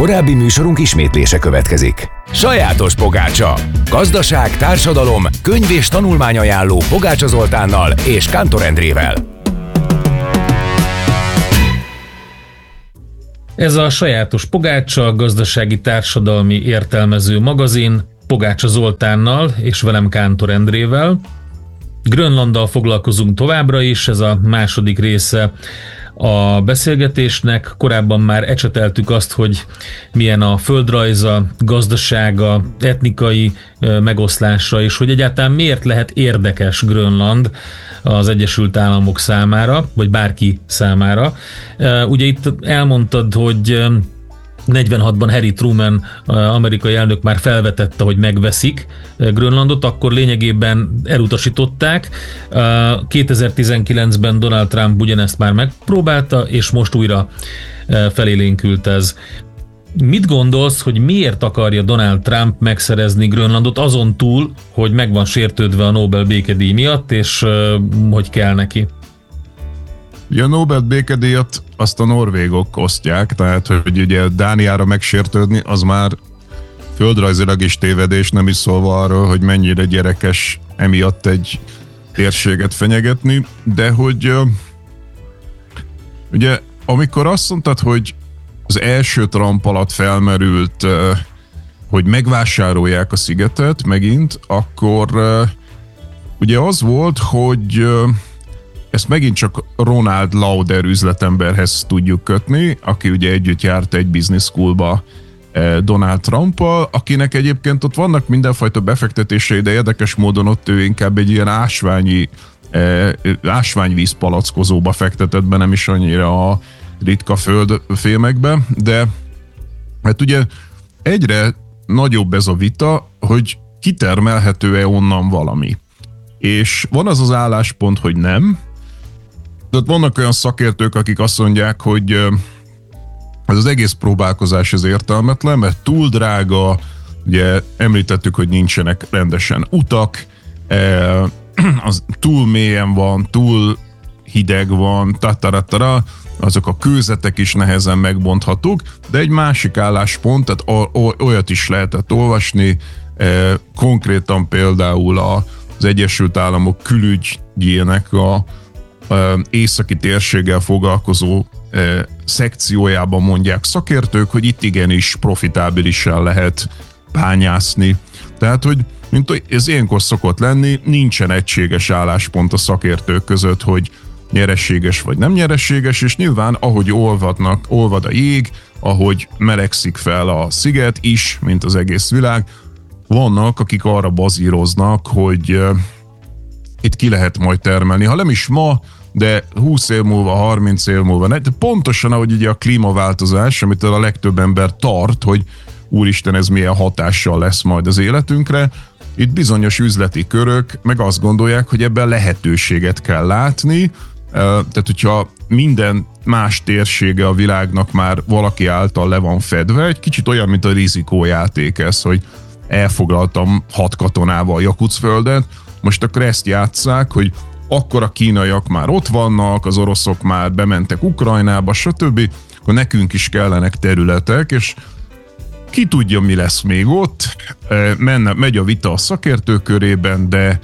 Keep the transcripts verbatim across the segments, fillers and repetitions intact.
Korábbi műsorunk ismétlése következik. Sajátos pogácsa. Gazdaság, társadalom, könyv és tanulmányajánló Pogácsa Zoltánnal és Kántor Endrével. Ez a Sajátos pogácsa, gazdasági társadalmi értelmező magazin Pogácsa Zoltánnal és velem Kántor Endrével. Grönlanddal foglalkozunk továbbra is, ez a második része a beszélgetésnek. Korábban már ecseteltük azt, hogy milyen a földrajza, gazdasága, etnikai megoszlása, és hogy egyáltalán miért lehet érdekes Grönland az Egyesült Államok számára, vagy bárki számára. Ugye itt elmondtad, hogy negyvenhatban Harry Truman, amerikai elnök már felvetette, hogy megveszik Grönlandot, akkor lényegében elutasították. kétezer-tizenkilencben Donald Trump ugyanezt már megpróbálta, és most újra felélénkült ez. Mit gondolsz, hogy miért akarja Donald Trump megszerezni Grönlandot, azon túl, hogy meg van sértődve a Nobel békedíj miatt, és hogy kell neki? A Nobel békedíjat azt a norvégok osztják, tehát hogy ugye Dániára megsértődni, az már földrajzilag is tévedés, nem is szólva arról, hogy mennyire gyerekes emiatt egy térséget fenyegetni, de hogy ugye amikor azt mondtad, hogy az első Trump alatt felmerült, hogy megvásárolják a szigetet megint, akkor ugye az volt, hogy ezt megint csak Ronald Lauder üzletemberhez tudjuk kötni, aki ugye együtt járt egy business schoolba Donald Trumpal, akinek egyébként ott vannak mindenfajta befektetései, de érdekes módon ott ő inkább egy ilyen ásványi, ásványvízpalackozóba fektetett be, nem is annyira a ritka földfémekbe, de hát ugye egyre nagyobb ez a vita, hogy kitermelhető-e onnan valami. És van az az álláspont, hogy nem. Tehát vannak olyan szakértők, akik azt mondják, hogy ez az egész próbálkozás az értelmetlen, mert túl drága, ugye említettük, hogy nincsenek rendesen utak, az túl mélyen van, túl hideg van, tataratara, azok a kőzetek is nehezen megbonthatók, de egy másik álláspont, tehát olyat is lehetett olvasni, konkrétan például az Egyesült Államok külügyének a északi térséggel foglalkozó szekciójában mondják szakértők, hogy itt igenis profitábilisan lehet bányászni. Tehát, hogy mint ez ilyenkor szokott lenni, nincsen egységes álláspont a szakértők között, hogy nyereséges vagy nem nyereséges, és nyilván ahogy olvadnak, olvad a jég, ahogy melegszik fel a sziget is, mint az egész világ, vannak, akik arra bazíroznak, hogy uh, itt ki lehet majd termelni. Ha nem is ma, de húsz év múlva, harminc év múlva. De pontosan ahogy ugye a klímaváltozás, amit a legtöbb ember tart, hogy úristen, ez milyen hatással lesz majd az életünkre, itt bizonyos üzleti körök meg azt gondolják, hogy ebben lehetőséget kell látni, tehát hogyha minden más térsége a világnak már valaki által le van fedve, egy kicsit olyan, mint a rizikójáték ez, hogy elfoglaltam hat katonával Jakucföldet, most akkor ezt játsszák, hogy akkor a kínaiak már ott vannak, az oroszok már bementek Ukrajnába, stb., akkor nekünk is kellenek területek, és ki tudja, mi lesz még ott, Menne, megy a vita a szakértők körében, de,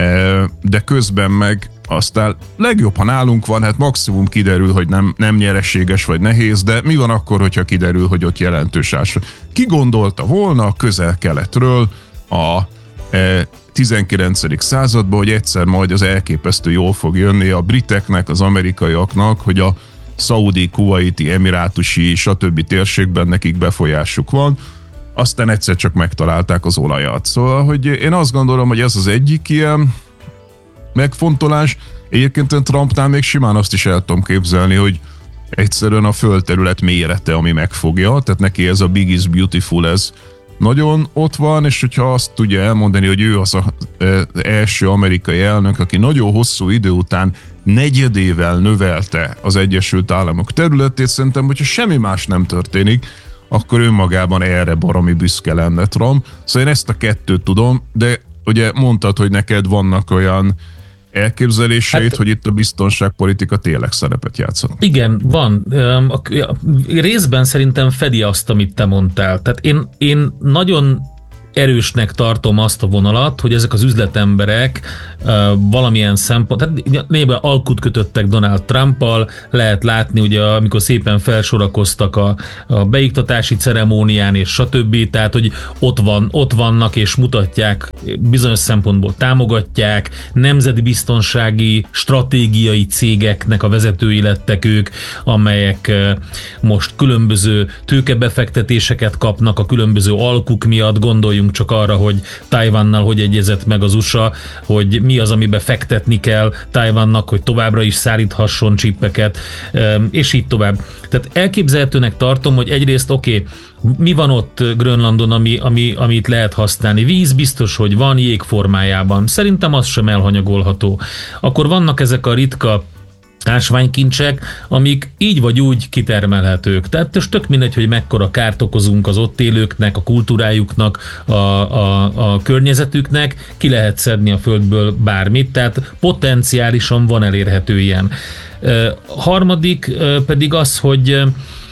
de közben meg aztán legjobb, ha nálunk van, hát maximum kiderül, hogy nem, nem nyereséges vagy nehéz, de mi van akkor, hogyha kiderül, hogy ott jelentős ásvány? Ki gondolta volna a Közel-Keletről a tizenkilencedik században, hogy egyszer majd az elképesztő jól fog jönni a briteknek, az amerikaiaknak, hogy a szaudi, kuwaiti, emirátusi, stb. Térségben nekik befolyásuk van, aztán egyszer csak megtalálták az olajat. Szóval, hogy én azt gondolom, hogy ez az egyik ilyen megfontolás. Egyébként Trumpnál még simán azt is el tudom képzelni, hogy egyszerűen a földterület mérete, ami megfogja, tehát neki ez a big is beautiful, ez nagyon ott van, és hogyha azt tudja elmondani, hogy ő az az első amerikai elnök, aki nagyon hosszú idő után negyedével növelte az Egyesült Államok területét, szerintem, hogyha semmi más nem történik, akkor önmagában erre baromi büszke lenne Trump. Szóval én ezt a kettőt tudom, de ugye mondtad, hogy neked vannak olyan elképzeléseit, Hát, hogy itt a biztonságpolitika tényleg szerepet játszott. Igen, van. A részben szerintem fedi azt, amit te mondtál. Tehát én, én nagyon erősnek tartom azt a vonalat, hogy ezek az üzletemberek uh, valamilyen szempont, tehát néha alkut kötöttek Donald Trumpal, lehet látni, ugye, amikor szépen felsorakoztak a, a beiktatási ceremónián és stb. Tehát, hogy ott, van, ott vannak és mutatják, bizonyos szempontból támogatják, nemzeti biztonsági, stratégiai cégeknek a vezetői lettek ők, amelyek uh, most különböző tőkebefektetéseket kapnak a különböző alkuk miatt, gondoljunk csak arra, hogy Tajvannal hogy egyezett meg az u es á, hogy mi az, amiben fektetni kell Tajvannak, hogy továbbra is szállíthasson csippeket, és így tovább. Tehát elképzelhetőnek tartom, hogy egyrészt oké, okay, mi van ott Grönlandon, ami, ami, amit lehet használni? Víz biztos, hogy van jég formájában. Szerintem az sem elhanyagolható. Akkor vannak ezek a ritka ásványkincsek, amik így vagy úgy kitermelhetők. Tehát ez tök mindegy, hogy mekkora kárt okozunk az ott élőknek, a kultúrájuknak, a, a, a környezetüknek, ki lehet szedni a földből bármit, tehát potenciálisan van elérhető ilyen. A harmadik pedig az, hogy,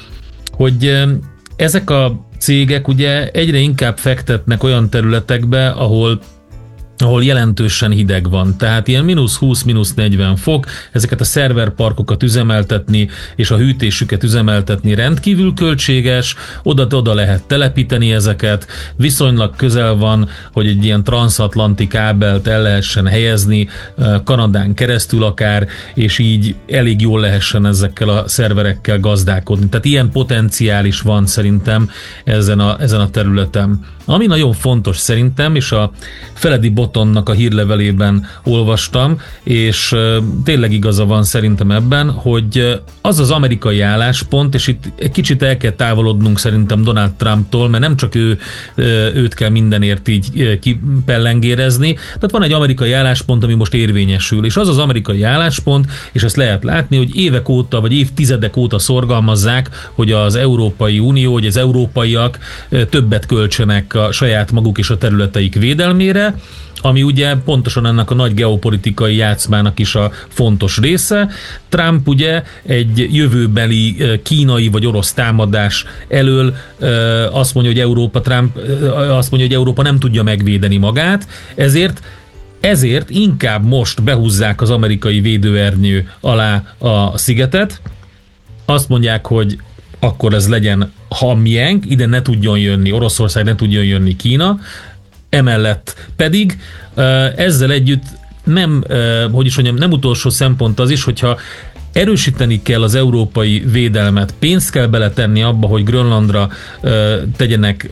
hogy ezek a cégek ugye egyre inkább fektetnek olyan területekbe, ahol ahol jelentősen hideg van. Tehát ilyen mínusz húsz, mínusz negyven fok, ezeket a szerverparkokat üzemeltetni, és a hűtésüket üzemeltetni rendkívül költséges, oda-oda lehet telepíteni ezeket, viszonylag közel van, hogy egy ilyen transatlanti kábelt el lehessen helyezni, Kanadán keresztül akár, és így elég jól lehessen ezekkel a szerverekkel gazdálkodni. Tehát ilyen potenciál is van szerintem ezen a, ezen a területen. Ami nagyon fontos szerintem, és a Feledi Botonnak a hírlevelében olvastam, és tényleg igaza van szerintem ebben, hogy az az amerikai álláspont, és itt egy kicsit el kell távolodnunk szerintem Donald Trumptól, mert nem csak ő, őt kell mindenért így kipellengérezni, tehát van egy amerikai álláspont, ami most érvényesül, és az az amerikai álláspont, és ezt lehet látni, hogy évek óta, vagy évtizedek óta szorgalmazzák, hogy az Európai Unió, hogy az európaiak többet költsenek a saját maguk és a területeik védelmére, ami ugye pontosan ennek a nagy geopolitikai játszmának is a fontos része. Trump ugye egy jövőbeli kínai vagy orosz támadás elől azt mondja, hogy Európa, Trump azt mondja, hogy Európa nem tudja megvédeni magát, ezért ezért inkább most behúzzák az amerikai védőernyő alá a szigetet. Azt mondják, hogy akkor ez legyen, ha miénk, ide ne tudjon jönni, Oroszország ne tudjon jönni Kína, emellett pedig ezzel együtt nem, hogy is mondjam, nem utolsó szempont az is, hogyha erősíteni kell az európai védelmet, pénzt kell beletenni abba, hogy Grönlandra tegyenek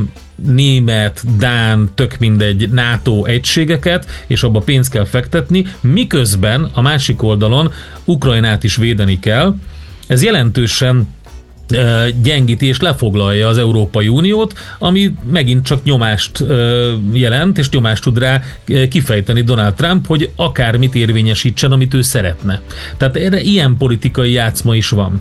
német, dán, tök mindegy NATO egységeket, és abba pénzt kell fektetni, miközben a másik oldalon Ukrajnát is védeni kell. Ez jelentősen gyengíti és lefoglalja az Európai Uniót, ami megint csak nyomást jelent, és nyomást tud rá kifejteni Donald Trump, hogy akármit érvényesítsen, amit ő szeretne. Tehát erre ilyen politikai játszma is van.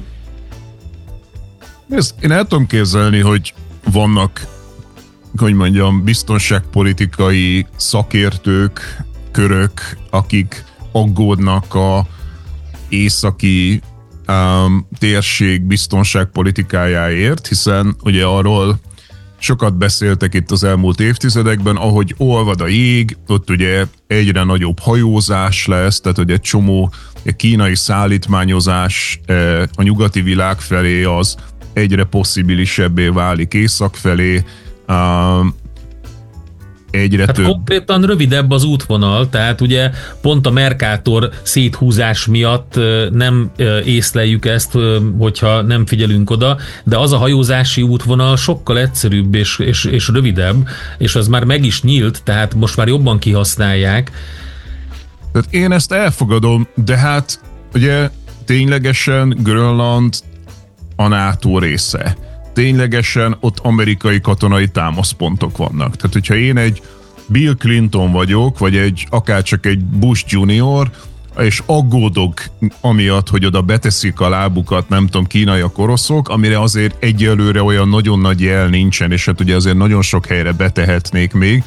Ezt én el tudom képzelni, hogy vannak, hogy mondjam, biztonságpolitikai szakértők, körök, akik aggódnak a északi Um, térség biztonságpolitikájáért, hiszen ugye arról sokat beszéltek itt az elmúlt évtizedekben, ahogy olvad a jég, ott ugye egyre nagyobb hajózás lesz, tehát hogy egy csomó egy kínai szállítmányozás a nyugati világ felé az egyre possibilisebbé válik észak felé, um, egyre hát több. Konkrétan rövidebb az útvonal, tehát ugye pont a Mercator széthúzás miatt nem észleljük ezt, hogyha nem figyelünk oda, de az a hajózási útvonal sokkal egyszerűbb és, és, és rövidebb, és az már meg is nyílt, tehát most már jobban kihasználják. Tehát én ezt elfogadom, de hát ugye ténylegesen Grönland a NATO része. Ténylegesen ott amerikai katonai támaszpontok vannak. Tehát, hogyha én egy Bill Clinton vagyok, vagy egy akárcsak egy Bush junior, és aggódok amiatt, hogy oda beteszik a lábukat, nem tudom, kínaiak, oroszok, amire azért egyelőre olyan nagyon nagy jel nincsen, és hát ugye azért nagyon sok helyre betehetnék még,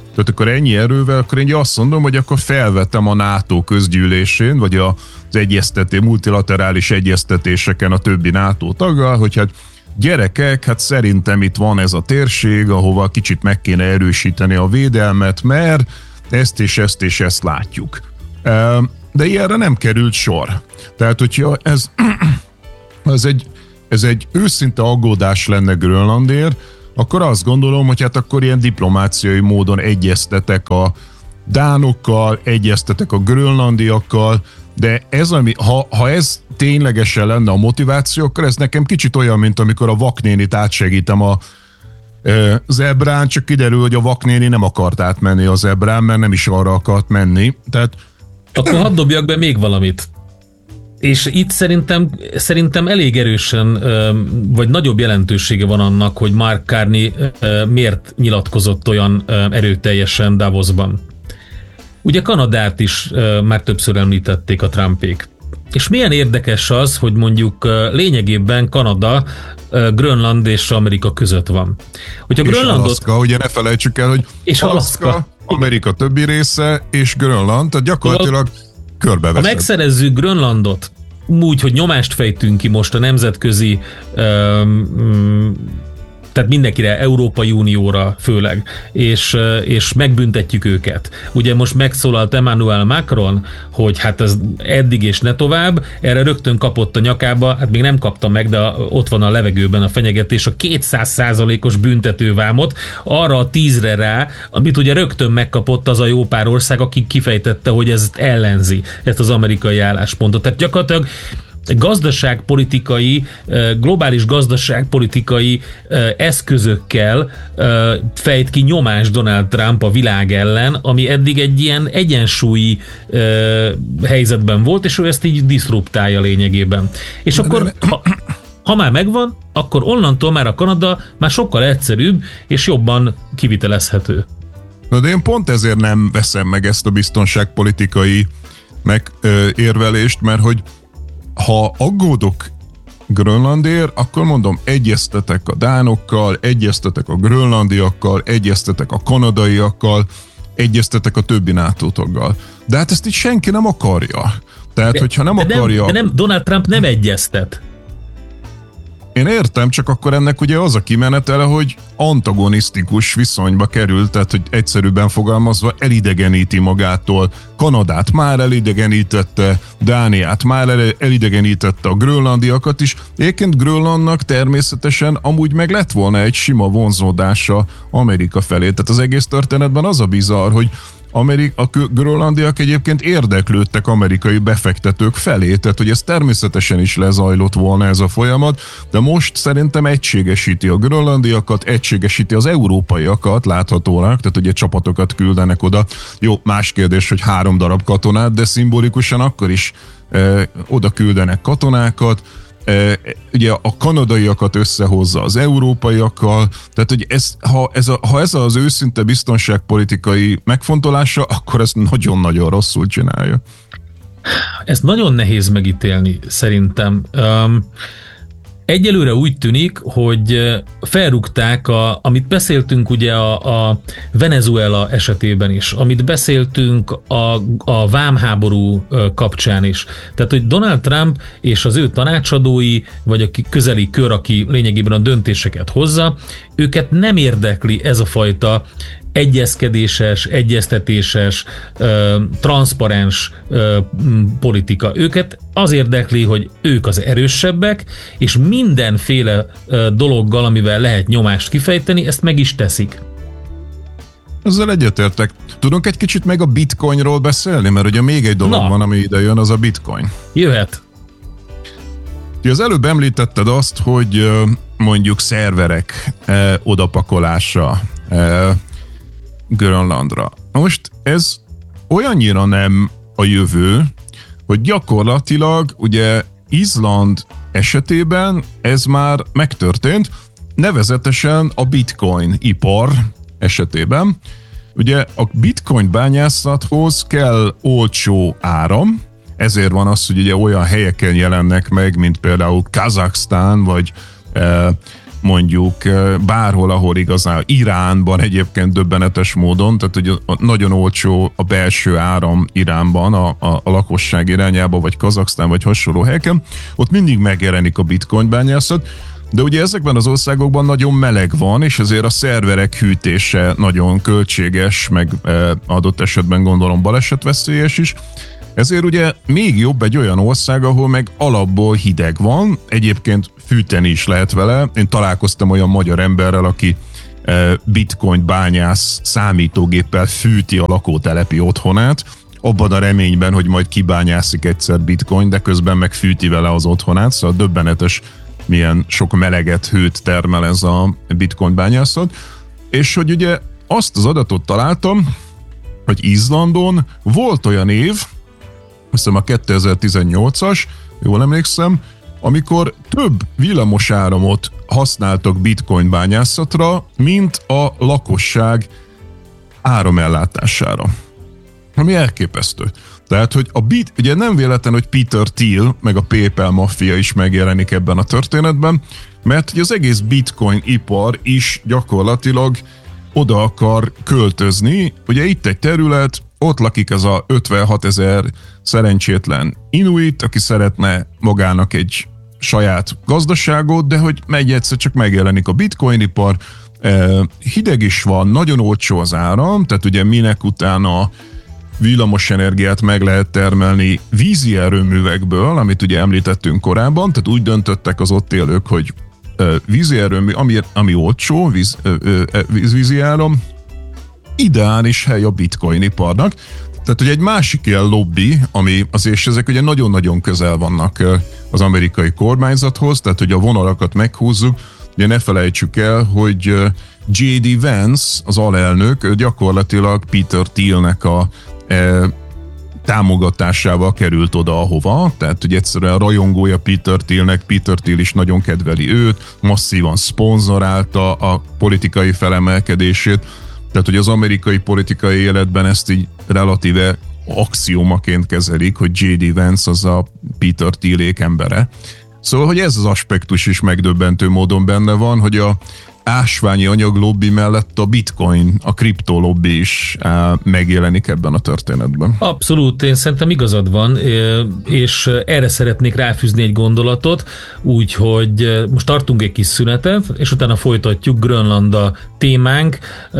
Tehát akkor ennyi erővel, akkor én azt mondom, hogy akkor felvetem a NATO közgyűlésén, vagy az egyeztetés, multilaterális egyeztetéseken a többi NATO taggal, hogy hát gyerekek, hát szerintem itt van ez a térség, ahova kicsit meg kéne erősíteni a védelmet, mert ezt és ezt és ezt látjuk. De ilyenre nem került sor. Tehát, hogyha ez, ez, egy, ez egy őszinte aggódás lenne Grönlandért, akkor azt gondolom, hogy hát akkor ilyen diplomáciai módon egyeztetek a dánokkal, egyeztetek a grönlandiakkal, de ez, ami, ha, ha ez ténylegesen lenne a motiváció, akkor ez nekem kicsit olyan, mint amikor a vaknénit átsegítem a e, zebrán, csak kiderül, hogy a vaknéni nem akart átmenni a zebrán, mert nem is arra akart menni. Tehát... Akkor hadd dobjak be még valamit. És itt szerintem, szerintem elég erősen, vagy nagyobb jelentősége van annak, hogy Mark Carney miért nyilatkozott olyan erőteljesen Davosban. Ugye Kanadát is már többször említették a Trumpék. És milyen érdekes az, hogy mondjuk lényegében Kanada, Grönland és Amerika között van. Hogyha és Grönlandot... Alaszka, ugye ne felejtsük el, hogy és Alaszka, Alaszka, Amerika többi része és Grönland, tehát gyakorlatilag körbeveszed. Ha megszerezzük Grönlandot úgy, hogy nyomást fejtünk ki most a nemzetközi, um, tehát mindenkire, Európai Unióra főleg, és, és megbüntetjük őket. Ugye most megszólalt Emmanuel Macron, hogy hát ez eddig és ne tovább, erre rögtön kapott a nyakába, hát még nem kapta meg, de ott van a levegőben a fenyegetés, a kétszáz százalékos büntetővámot arra a tízre rá, amit ugye rögtön megkapott az a jó pár ország, aki kifejtette, hogy ezt ellenzi, ezt az amerikai álláspontot. Tehát gyakorlatilag gazdaságpolitikai, globális gazdaságpolitikai eszközökkel fejt ki nyomás Donald Trump a világ ellen, ami eddig egy ilyen egyensúlyi helyzetben volt, és ő ezt így diszruptálja lényegében. És akkor, ha, ha már megvan, akkor onnantól már a Kanada már sokkal egyszerűbb és jobban kivitelezhető. Na de én pont ezért nem veszem meg ezt a biztonságpolitikai megérvelést, mert hogy ha aggódok Grönlandért, akkor mondom, egyeztetek a dánokkal, egyeztetek a grönlandiakkal, egyeztetek a kanadaiakkal, egyeztetek a többi NATO taggal. De hát ezt így senki nem akarja. Tehát, de, hogyha nem de akarja... Nem, de nem, Donald Trump nem egyeztet. Én értem, csak akkor ennek ugye az a kimenetele, hogy antagonisztikus viszonyba kerül, tehát hogy egyszerűbben fogalmazva elidegeníti magától. Kanadát már elidegenítette, Dániát már elidegenítette, a grönlandiakat is. Egyébként Grönlandnak természetesen amúgy meg lett volna egy sima vonzódása Amerika felé. Tehát az egész történetben az a bizarr, hogy Amerika, a grönlandiak egyébként érdeklődtek amerikai befektetők felé, tehát hogy ez természetesen is lezajlott volna ez a folyamat, de most szerintem egységesíti a grönlandiakat, egységesíti az európaiakat láthatólag, tehát ugye csapatokat küldenek oda. Jó, más kérdés, hogy három darab katonát, de szimbolikusan akkor is eh, oda küldenek katonákat, ugye a kanadaiakat összehozza az európaiakkal, tehát hogy ez, ha, ez a, ha ez az őszinte biztonságpolitikai megfontolása, akkor ezt nagyon-nagyon rosszul csinálja. Ezt nagyon nehéz megítélni, szerintem. Um, Egyelőre úgy tűnik, hogy felrúgták, a, amit beszéltünk ugye a, a Venezuela esetében is, amit beszéltünk a, a vámháború kapcsán is. Tehát, hogy Donald Trump és az ő tanácsadói, vagy a közeli kör, aki lényegében a döntéseket hozza, őket nem érdekli ez a fajta egyezkedéses, egyeztetéses, transzparens politika. Őket az érdekli, hogy ők az erősebbek, és mindenféle dologgal, amivel lehet nyomást kifejteni, ezt meg is teszik. Ezzel egyetértek. Tudunk egy kicsit meg a bitcoinról beszélni? Mert ugye még egy dolog Na. van, ami ide jön, az a bitcoin. Jöhet. Az előbb említetted azt, hogy mondjuk szerverek odapakolása Grönlandra. Most ez olyannyira nem a jövő, hogy gyakorlatilag ugye Izland esetében ez már megtörtént, nevezetesen a bitcoin ipar esetében. Ugye a bitcoin bányászathoz kell olcsó áram, ezért van az, hogy ugye olyan helyeken jelennek meg, mint például Kazaksztán, vagy e, mondjuk bárhol, ahol igazán, Iránban egyébként döbbenetes módon, tehát ugye nagyon olcsó a belső áram Iránban, a, a, a lakosság irányába, vagy Kazaksztán, vagy hasonló helyeken, ott mindig megjelenik a bitcoin bányászat, de ugye ezekben az országokban nagyon meleg van, és ezért a szerverek hűtése nagyon költséges, meg adott esetben gondolom balesetveszélyes is. Ezért ugye még jobb egy olyan ország, ahol meg alapból hideg van, egyébként fűteni is lehet vele. Én találkoztam olyan magyar emberrel, aki bitcoin bányász számítógéppel fűti a lakótelepi otthonát, abban a reményben, hogy majd kibányászik egyszer bitcoin, de közben meg fűti vele az otthonát, szóval döbbenetes, milyen sok meleget, hőt termel ez a bitcoin bányászat. És hogy ugye azt az adatot találtam, hogy Izlandon volt olyan év, azt hiszem a kétezer-tizennyolcas, jól emlékszem, amikor több villamosáramot használtak bitcoin bányászatra, mint a lakosság áramellátására. Ami elképesztő. Tehát, hogy a bit, ugye nem véletlen, hogy Peter Thiel, meg a PayPal maffia is megjelenik ebben a történetben, mert hogy az egész bitcoin ipar is gyakorlatilag oda akar költözni. Ugye itt egy terület, ott lakik ez a ötvenhat ezer szerencsétlen inuit, aki szeretne magának egy saját gazdaságot, de hogy megy egyszer csak megjelenik a bitcoin ipar, hideg is van, nagyon olcsó az áram, tehát ugye minek utána villamos energiát meg lehet termelni vízi erőművekből, amit ugye említettünk korábban, tehát úgy döntöttek az ott élők, hogy vízi erőmű, ami, ami olcsó, víz, víz, vízi áram, ideális hely a bitcoin iparnak. Tehát, hogy egy másik ilyen lobby, ami azért, és ezek ugye nagyon-nagyon közel vannak az amerikai kormányzathoz, tehát, hogy a vonalakat meghúzzuk, ugye ne felejtsük el, hogy jé dé Vance, az alelnök, gyakorlatilag Peter Thielnek a e, támogatásával került oda, ahova, tehát, hogy egyszerűen rajongója Peter Thielnek, Peter Thiel is nagyon kedveli őt, masszívan szponzorálta a politikai felemelkedését, tehát, hogy az amerikai politikai életben ezt így relatíve axiomaként kezelik, hogy jé dé Vance az a Peter Thiel-ék embere. Szóval, hogy ez az aspektus is megdöbbentő módon benne van, hogy a ásványi anyag lobby mellett a bitcoin, a kriptó lobby is megjelenik ebben a történetben. Abszolút, én szerintem igazad van, és erre szeretnék ráfűzni egy gondolatot, úgyhogy most tartunk egy kis szünetet, és utána folytatjuk Grönland a témánk,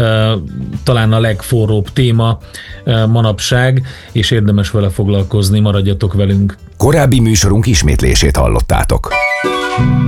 talán a legforróbb téma manapság, és érdemes vele foglalkozni, maradjatok velünk. Korábbi műsorunk ismétlését hallottátok.